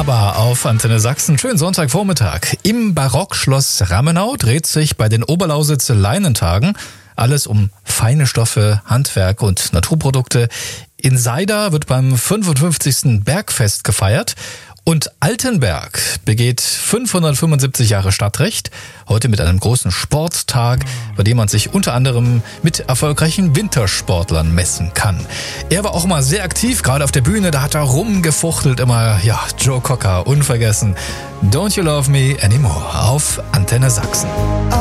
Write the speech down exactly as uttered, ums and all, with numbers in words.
Aber auf Antenne Sachsen, schönen Sonntagvormittag. Im Barockschloss Ramenau dreht sich bei den Oberlausitzer Leinentagen alles um feine Stoffe, Handwerk und Naturprodukte. In Seida wird beim fünfundfünfzigsten Bergfest gefeiert. Und Altenberg begeht fünfhundertfünfundsiebzig Jahre Stadtrecht, heute mit einem großen Sporttag, bei dem man sich unter anderem mit erfolgreichen Wintersportlern messen kann. Er war auch immer sehr aktiv, gerade auf der Bühne, da hat er rumgefuchtelt, immer, ja, Joe Cocker, unvergessen. Don't You Love Me Anymore auf Antenne Sachsen.